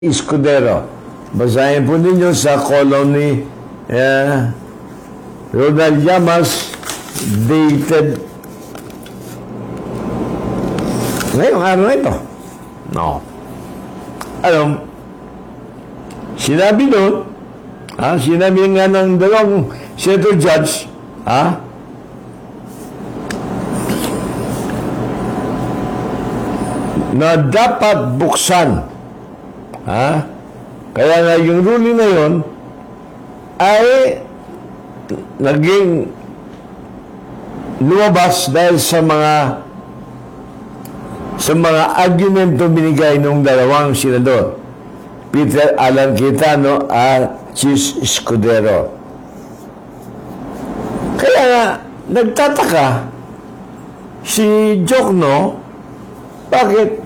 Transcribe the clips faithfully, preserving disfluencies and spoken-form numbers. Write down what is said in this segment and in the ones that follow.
Escudero. Basahin po ninyo sa column ni uh, Ronald Llamas, dated ngayong araw na ito. No. Alam, sinabi doon, ha, sinabi nga ng dalawang senator judge, ha, na dapat buksan. Ha? Kaya nga yung ruling na yun ay naging lumabas dahil sa mga sa mga argumento binigay ng dalawang senador, Peter Alan Cayetano at Chis Escudero. Kaya nga nagtataka si Jokno, bakit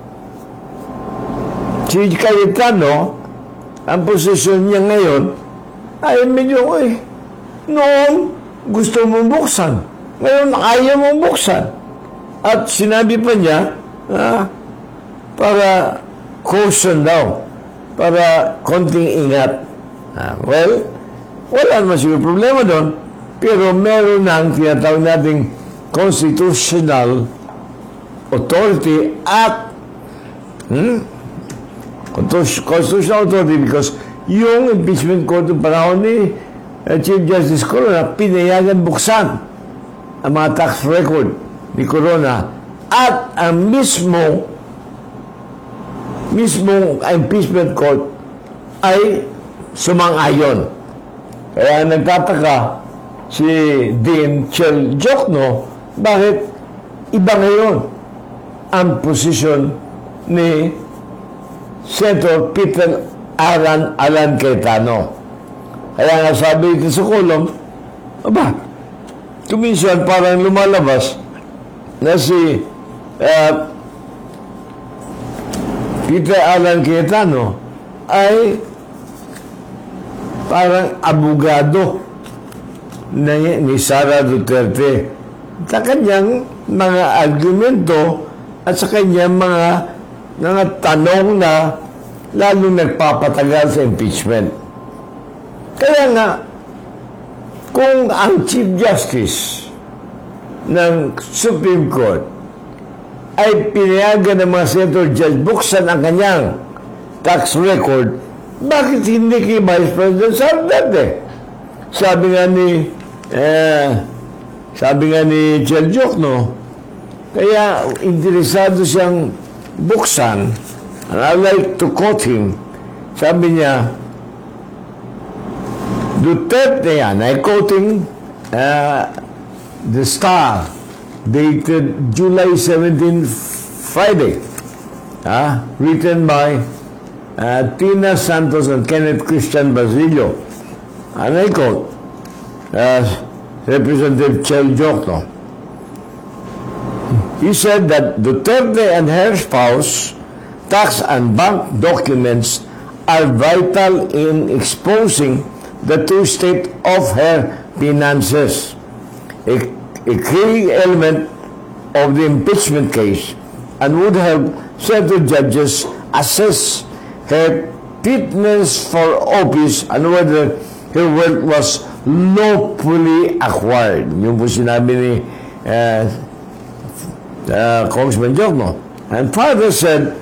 si Cayetano, ang posisyon niya ngayon, ay medyo, eh, noon, gusto mong buksan. Ngayon, ayaw mong buksan. At sinabi pa niya, ah, para caution daw, para konting ingat. Ah, well, wala naman siguro problema doon, pero meron nang tinatawag nating constitutional authority at hmm, constitutional authority, because yung impeachment court ng panahon ni uh, Chief Justice Corona, pinayagan buksan ang mga tax record ni Corona at ang mismo mismo impeachment court ay sumang-ayon. Kaya nagtataka si Dean Chel Jokno, bakit iba ngayon ang posisyon ni Senator Peter Alan Alan Cayetano. Kaya nga sabi ito sa kolom, aba, kuminsan parang lumalabas na si uh, Peter Alan Cayetano ay parang abogado na, ni Sara Duterte sa kanyang mga argumento at sa kanyang mga mga tanong na lalong nagpapatagal sa impeachment. Kaya nga, kung ang Chief Justice ng Supreme Court ay pinayagan ng mga Senator Judge buksan ang kanyang tax record, bakit hindi kay Vice President Sardete? Sabi nga ni eh, sabi nga ni Chel Jokno, kaya interesado siyang buksan, and I like to quote him. Sabi niya, Duterte yan, I quoting uh, the Star, dated July seventeenth, Friday, uh, written by uh, Tina Santos and Kenneth Christian Basilio. And I quote, uh, Representative Chel Jokno. He said that Duterte and her spouse tax and bank documents are vital in exposing the true state of her finances, a, a key element of the impeachment case, and would help several judges assess her fitness for office and whether her wealth was lawfully acquired. Yung po sinabi ni uh, Uh, Congressman Jokno. And further said,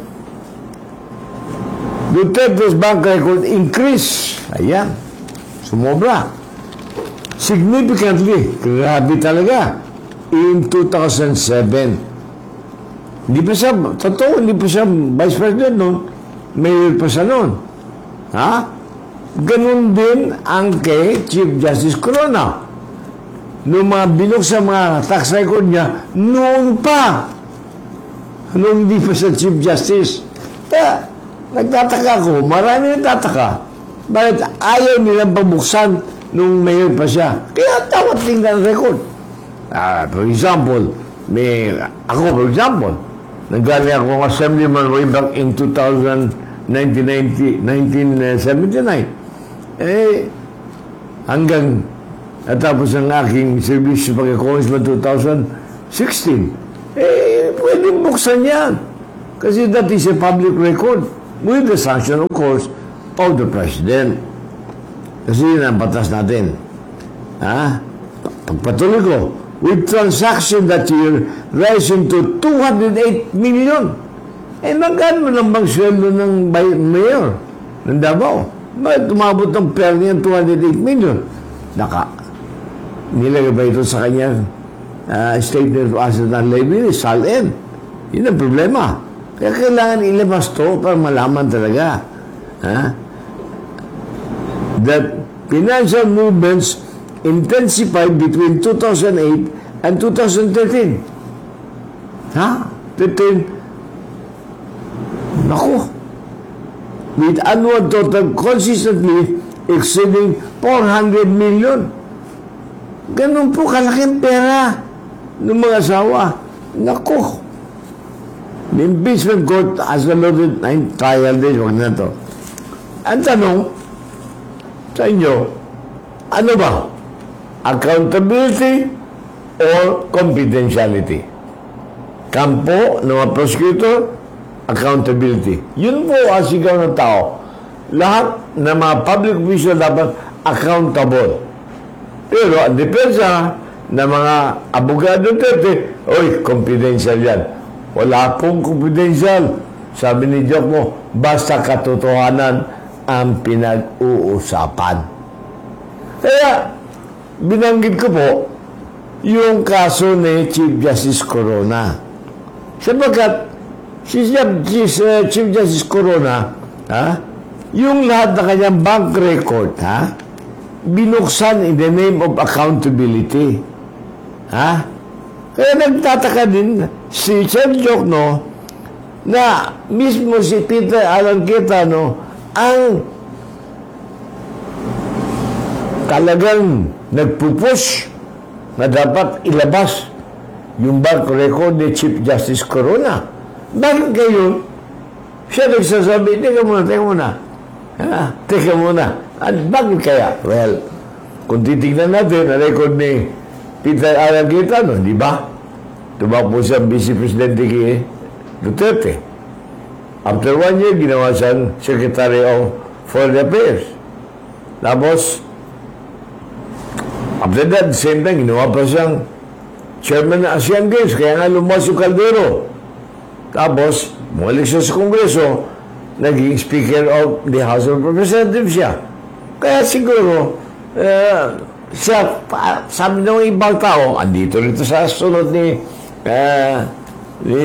Duterte's bank record increased. Ayan. Sumobra. Significantly. Grabe talaga. In two thousand seven. Hindi pa siya, totoo, hindi pa siya Vice President noon. Mayor pa siya noon. Ha? Ganun din ang kay Chief Justice Corona. Noong mga binuksan mga tax record niya, noon pa, noong hindi pa sa Chief Justice. Kaya, nagtataka ko, marami nagtataka, bakit ayaw nilang pabuksan nung mayor pa siya? Kaya dapat tingnan record. Uh, for example, may, ako for example, nanggaling ako ng assemblyman way back in two thousand, nineteen seventy-nine. Eh, hanggang natapos ang aking servisyo pagka-congressman two thousand sixteen, eh, pwedeng buksan yan. Kasi that is a public record. with the sanction, of course, of the President. Kasi yun ang batas natin. Ha? Pagpatuloy ko, with transaction that year rising to two hundred eight million. Eh, magkano mo lang bang sweldo ng mayor ng Davao? Bakit tumabot ng pera niya two hundred eight million? Naka, nilagay ba ito sa kanyang uh, statement of asset and liability, S A L N? Yun ang problema. Kaya kailangan ilabas to para malaman talaga. Ha? That financial movements intensified between two thousand eight and two thousand thirteen. Ha? thirteen. Naku. With annual total consistently exceeding four hundred million. Ganun po kalaking pera ng mga asawa. Naku. The impeachment court has allotted nine trial days. Huwag na to. Ang tanong sa inyo, ano ba? Accountability or confidentiality? Kampo ng mga prosecutor, accountability. Yun po ang sigaw ng tao. Lahat ng mga public official dapat accountable. Pero ang depensa ng mga abogado dito, oy, confidential yan. Wala pong confidential. Sabi ni Joke mo, basta katotohanan ang pinag-uusapan. Kaya, binanggit ko po yung kaso ni Chief Justice Corona. Sapagkat si uh, Chief Justice Corona, ha, yung lahat ng kanyang bank record, ha, binuksan in the name of accountability. Ha? Kaya nagtataka din si Sir Jokno na mismo si Peter Alan Cayetano ang talagang nagpupush na dapat ilabas yung bank record ni Chief Justice Corona. Bakit kayo? Siya nagsasabi, teka muna, teka muna. Ha? Teka muna. At bakit kaya? Well, kung titignan natin ang record ni Peter Alan Cayetano, di ba? Tumakbo siya Vice Presidente kay Duterte. After one year, ginawa siyang Secretary of Foreign Affairs. Tapos, after that, same time, ginawa pa siyang Chairman ng Asian Games, kaya nga lumas yung Caldero. Tapos, muli siya sa Kongreso, naging Speaker of the House of Representatives siya. Kaya siguro, uh, siya, pa, sabi ng ibang tao, andito rito sa sunod ni, uh, ni,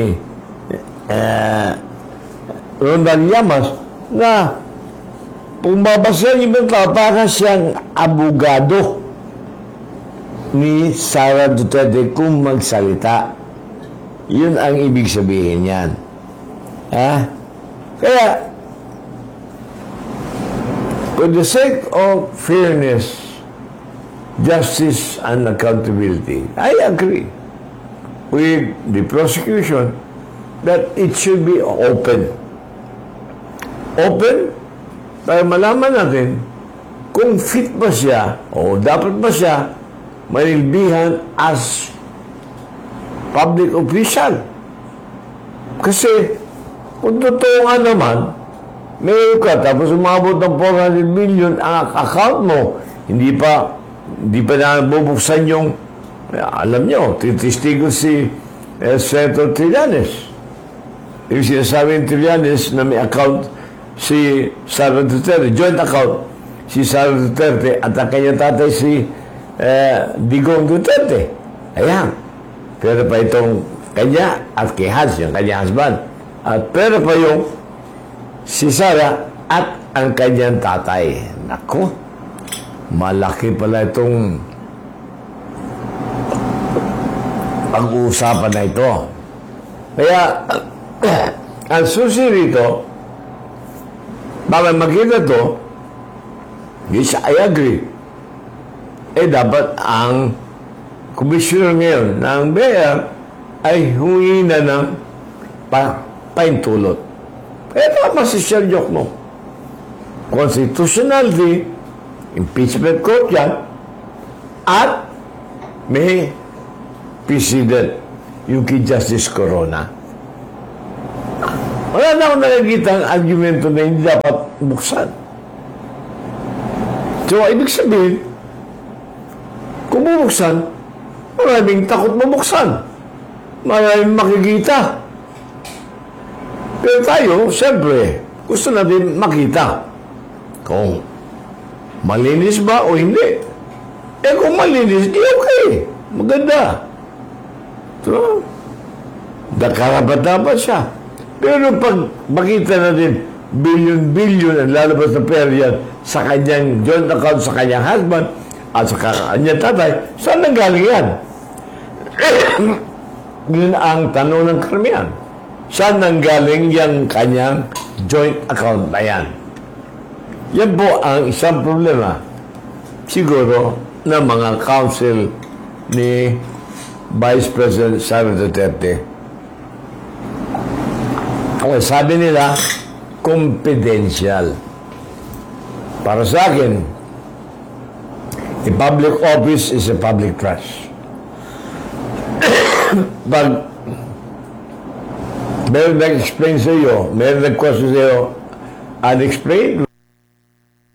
uh, Rondan Llamas, na pumabasa yung ibang tao, para siyang abogado ni Sara Duterte kung magsalita. Yun ang ibig sabihin yan. Ha? Kaya, for the sake of fairness, justice, and accountability, I agree with the prosecution that it should be open. Open para malaman natin kung fit ba siya o dapat ba siya manilbihan as public official. Kasi kung totoo nga naman, may ka, tapos umabot ng four hundred million ang account mo, hindi pa hindi pa na bubuksan yung, alam nyo, titistigo si eh, Senator Trillanes. Yung sinasabi ng Trillanes na may account si Sara Duterte, joint account, si Sara Duterte at ang kanyang tatay si eh, Digong Duterte. Ayan. Pero pa itong kanya at kay Hans, yung kanyang husband. At pero pa yung si Sara at ang kanyang tatay. Naku, malaki pala itong pag-uusapan na ito. Kaya, ang susi rito, baka makita to, yes, I agree. Eh, dapat ang commissioner ngayon ng B I R ay humingi na ng pa, paintulot. Eh, tama si Sir Jokno. Constitutionality, impeachment court yan, at may precedent yung kay Justice Corona. Wala na akong nakikita ang argumento na hindi dapat buksan. So, ibig sabihin, kung bubuksan, maraming takot mabuksan. Maraming makikita. Pero tayo, siyempre, gusto natin makita kung malinis ba o hindi. Eh kung malinis, eh okay. Maganda. So, nakarapat-dapat siya. Pero pag makita natin billion-billion ang lalabas na pera yan sa kanyang joint account sa kanyang husband at sa kanyang tatay, saan nanggaling yan? Yun ang tanong ng karamihan. Saan nanggaling yung kanyang joint account na yan? Yan po ang isang problema siguro ng mga council ni Vice President Sara Duterte. Okay, sabi nila, confidential. Para sa akin, a public office is a public trust. Pag meron nag-explain sa iyo, meron nag-question sa iyo, unexplained,